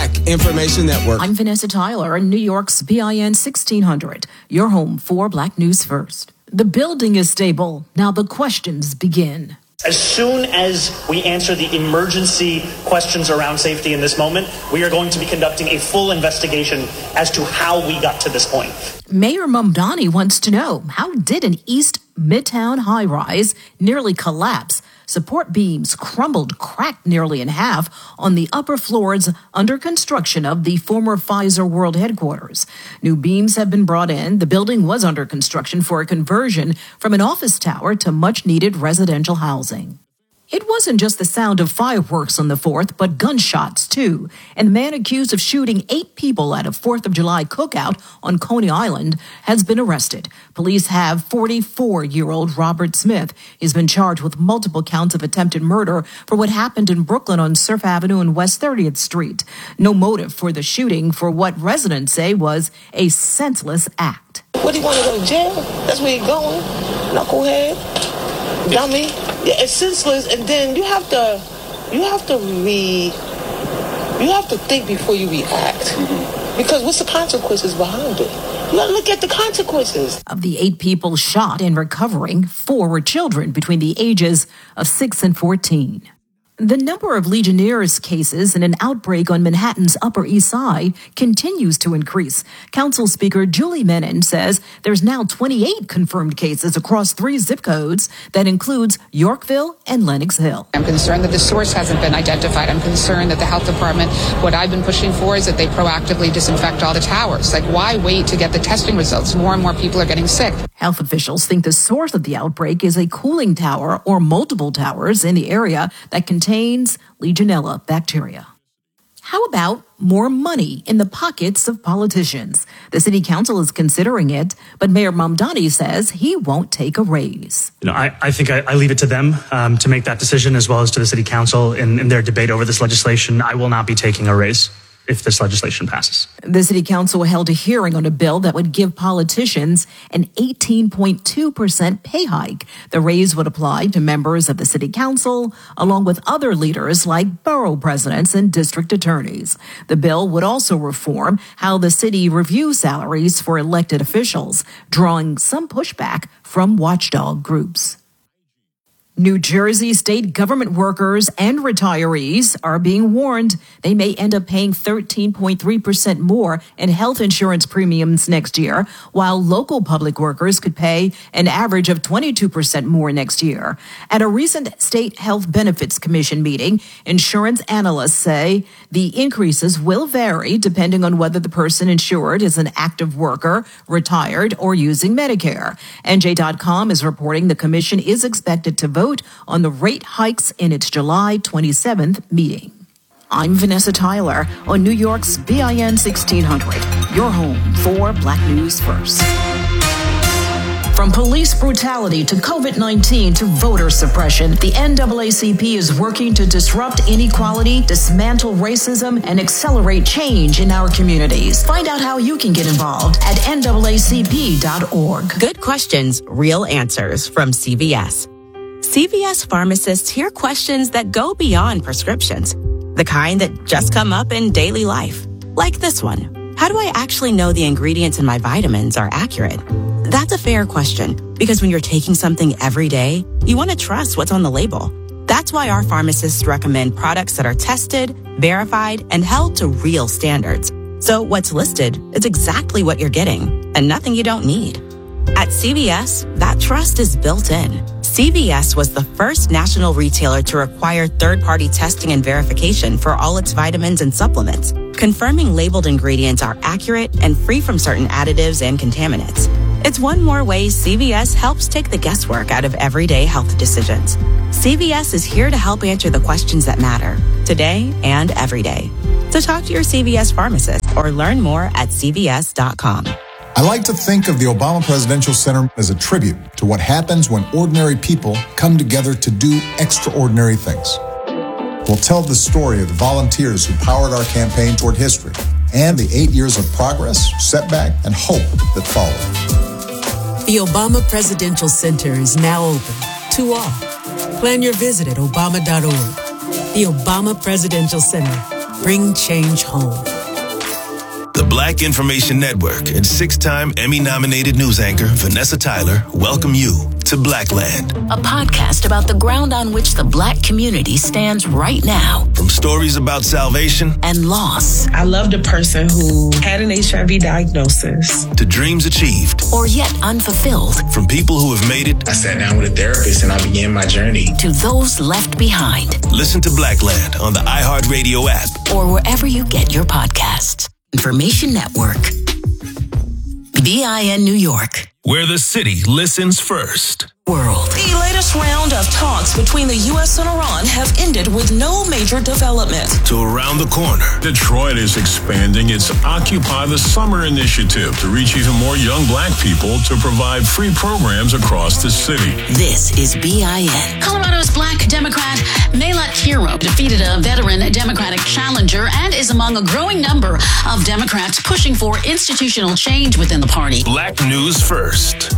Black Information Network. I'm Vanessa Tyler in New York's BIN 1600, your home for Black News First. The building is stable. Now the questions begin. As soon as we answer the emergency questions around safety in this moment, we are going to be conducting a full investigation as to how we got to this point. Mayor Mamdani wants to know, how did an East Midtown high-rise nearly collapse? Support beams cracked nearly in half on the upper floors under construction of the former Pfizer World headquarters. New beams have been brought in. The building was under construction for a conversion from an office tower to much-needed residential housing. It wasn't just the sound of fireworks on the 4th, but gunshots, too. And the man accused of shooting 8 people at a 4th of July cookout on Coney Island has been arrested. Police have 44-year-old Robert Smith. He's been charged with multiple counts of attempted murder for what happened in Brooklyn on Surf Avenue and West 30th Street. No motive for the shooting for what residents say was a senseless act. What, do you want to go to jail? That's where you're going, knucklehead, dummy. Yeah, it's senseless, and then you have to think before you react. Because what's the consequences behind it? You gotta look at the consequences. Of the 8 people shot and recovering, 4 were children between the ages of 6 and 14. The number of Legionnaires' cases in an outbreak on Manhattan's Upper East Side continues to increase. Council Speaker Julie Menin says there's now 28 confirmed cases across 3 zip codes. That includes Yorkville and Lenox Hill. I'm concerned that the source hasn't been identified. I'm concerned that the health department, what I've been pushing for is that they proactively disinfect all the towers. Like, why wait to get the testing results? More and more people are getting sick. Health officials think the source of the outbreak is a cooling tower or multiple towers in the area that contains Legionella bacteria. How about more money in the pockets of politicians? The city council is considering it, but Mayor Mamdani says he won't take a raise. I think I leave it to them to make that decision, as well as to the city council in their debate over this legislation. I will not be taking a raise if this legislation passes. The city council held a hearing on a bill that would give politicians an 18.2% pay hike. The raise would apply to members of the city council, along with other leaders like borough presidents and district attorneys. The bill would also reform how the city reviews salaries for elected officials, drawing some pushback from watchdog groups. New Jersey state government workers and retirees are being warned they may end up paying 13.3% more in health insurance premiums next year, while local public workers could pay an average of 22% more next year. At a recent State Health Benefits Commission meeting, insurance analysts say the increases will vary depending on whether the person insured is an active worker, retired, or using Medicare. NJ.com is reporting the commission is expected to vote on the rate hikes in its July 27th meeting. I'm Vanessa Tyler on New York's BIN 1600, your home for Black News First. From police brutality to COVID-19 to voter suppression, the NAACP is working to disrupt inequality, dismantle racism, and accelerate change in our communities. Find out how you can get involved at NAACP.org. Good questions, real answers from CVS. CVS pharmacists hear questions that go beyond prescriptions, the kind that just come up in daily life. Like this one. How do I actually know the ingredients in my vitamins are accurate? That's a fair question, because when you're taking something every day, you want to trust what's on the label. That's why our pharmacists recommend products that are tested, verified, and held to real standards. So what's listed is exactly what you're getting, and nothing you don't need. At CVS, that trust is built in. CVS was the first national retailer to require third-party testing and verification for all its vitamins and supplements, confirming labeled ingredients are accurate and free from certain additives and contaminants. It's one more way CVS helps take the guesswork out of everyday health decisions. CVS is here to help answer the questions that matter, today and every day. So talk to your CVS pharmacist or learn more at CVS.com. I like to think of the Obama Presidential Center as a tribute to what happens when ordinary people come together to do extraordinary things. We'll tell the story of the volunteers who powered our campaign toward history and the 8 years of progress, setback, and hope that followed. The Obama Presidential Center is now open to all. Plan your visit at Obama.org. The Obama Presidential Center. bring change home. The Black Information Network and 6-time Emmy-nominated news anchor Vanessa Tyler welcome you to Blackland, a podcast about the ground on which the Black community stands right now. From stories about salvation and loss. I loved a person who had an HIV diagnosis. To dreams achieved. Or yet unfulfilled. From people who have made it. I sat down with a therapist and I began my journey. To those left behind. Listen to Blackland on the iHeartRadio app. Or wherever you get your podcasts. Information Network. BIN New York. Where the city listens first. World. The latest round of talks between the U.S. and Iran have ended with no major development. To around the corner. Detroit is expanding its Occupy the Summer initiative to reach even more young Black people to provide free programs across the city. This is BIN. Colorado's Black Democrat Maila Kiro defeated a veteran Democratic challenger and is among a growing number of Democrats pushing for institutional change within the party. Black News First.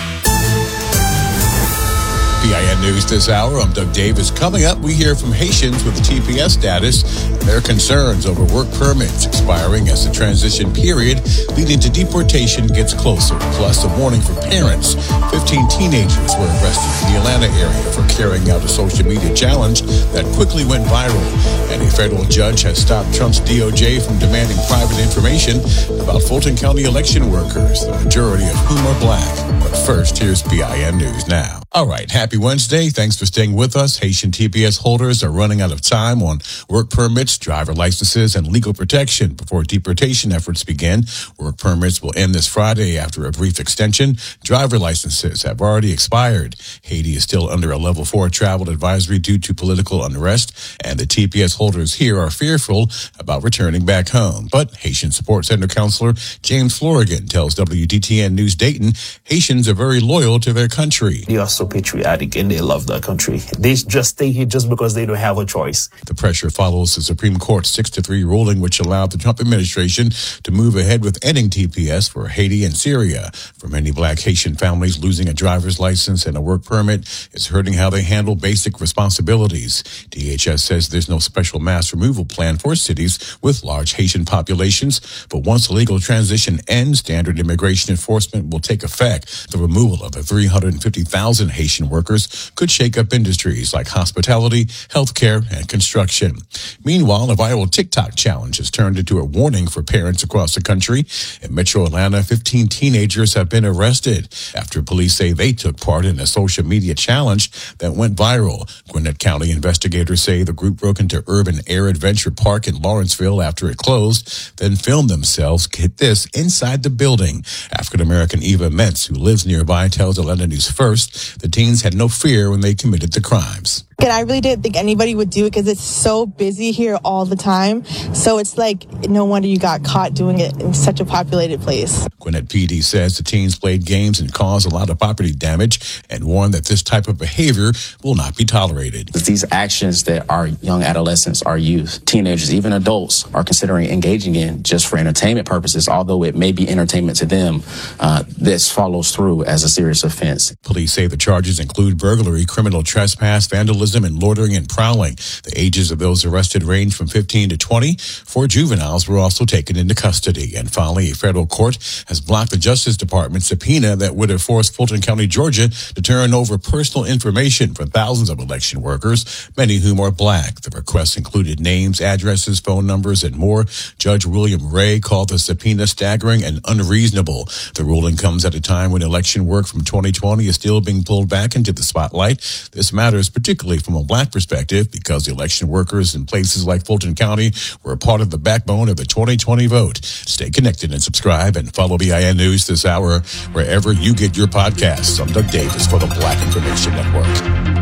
BIN News this hour. I'm Doug Davis. Coming up, we hear from Haitians with TPS status and their concerns over work permits expiring as the transition period leading to deportation gets closer. Plus, a warning for parents. 15 teenagers were arrested in the Atlanta area for carrying out a social media challenge that quickly went viral. And a federal judge has stopped Trump's DOJ from demanding private information about Fulton County election workers, the majority of whom are Black. But first, here's BIN News now. All right, happy Wednesday. Thanks for staying with us. Haitian TPS holders are running out of time on work permits, driver licenses, and legal protection before deportation efforts begin. Work permits will end this Friday after a brief extension. Driver licenses have already expired. Haiti is still under a level 4 travel advisory due to political unrest, and the TPS holders here are fearful about returning back home. But Haitian Support Center counselor James Florigan tells WDTN News Dayton Haitians are very loyal to their country. They are so patriotic and they love their country. They just stay here just because they don't have a choice. The pressure follows the Supreme Court's 6-3 ruling, which allowed the Trump administration to move ahead with ending TPS for Haiti and Syria. For many Black Haitian families, losing a driver's license and a work permit is hurting how they handle basic responsibilities. DHS says there's no special mass removal plan for cities with large Haitian populations, but once the legal transition ends, standard immigration enforcement will take effect. The removal of the 350,000 Haitian workers could shake up industries like hospitality, healthcare, and construction. Meanwhile, a viral TikTok challenge has turned into a warning for parents across the country. In Metro Atlanta, 15 teenagers have been arrested after police say they took part in a social media challenge that went viral. Gwinnett County investigators say the group broke into Urban Air Adventure Park in Lawrenceville after it closed, then filmed themselves, get this, inside the building. African-American Eva Metz, who lives nearby, tells Atlanta News First the teens had no fear when they committed the crimes. And I really didn't think anybody would do it because it's so busy here all the time. So it's like, no wonder you got caught doing it in such a populated place. Gwinnett PD says the teens played games and caused a lot of property damage and warned that this type of behavior will not be tolerated. These actions that our young adolescents, our youth, teenagers, even adults are considering engaging in just for entertainment purposes, although it may be entertainment to them, this follows through as a serious offense. Police say the charges include burglary, criminal trespass, vandalism, and loitering and prowling. The ages of those arrested range from 15 to 20. 4 juveniles were also taken into custody. And finally, a federal court has blocked the Justice Department's subpoena that would have forced Fulton County, Georgia, to turn over personal information for thousands of election workers, many whom are Black. The requests included names, addresses, phone numbers, and more. Judge William Ray called the subpoena staggering and unreasonable. The ruling comes at a time when election work from 2020 is still being pulled back into the spotlight. This matters particularly from a Black perspective because the election workers in places like Fulton County were a part of the backbone of the 2020 vote. Stay connected and subscribe and follow BIN News this hour wherever you get your podcasts. I'm Doug Davis for the Black Information Network.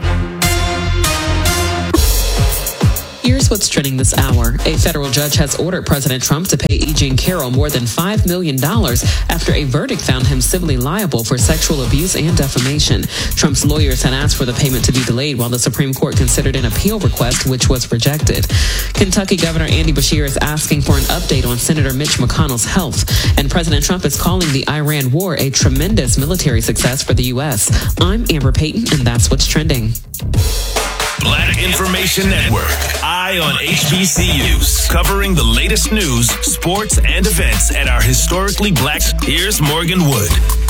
Here's what's trending this hour. A federal judge has ordered President Trump to pay E. Jean Carroll more than $5 million after a verdict found him civilly liable for sexual abuse and defamation. Trump's lawyers had asked for the payment to be delayed while the Supreme Court considered an appeal request, which was rejected. Kentucky Governor Andy Beshear is asking for an update on Senator Mitch McConnell's health, and President Trump is calling the Iran war a tremendous military success for the U.S. I'm Amber Payton, and that's what's trending. Black Information Network. Eye on HBCUs. Covering the latest news, sports, and events at our historically black. Here's Morgan Wood.